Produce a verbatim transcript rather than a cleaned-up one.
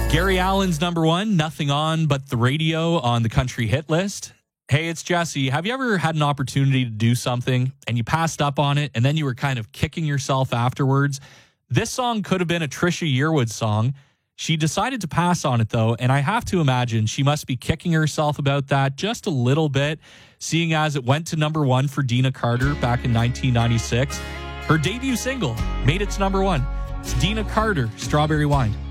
Gary Allen's number one, Nothing On But the Radio on the country hit list. Hey, it's Jesse. Have you ever had an opportunity to do something and you passed up on it and then you were kind of kicking yourself afterwards? This song could have been a Trisha Yearwood song. She decided to pass on it, though, and I have to imagine she must be kicking herself about that just a little bit, seeing as it went to number one for Dina Carter back in nineteen ninety-six. Her debut single made it to number one. It's Dina Carter, Strawberry Wine.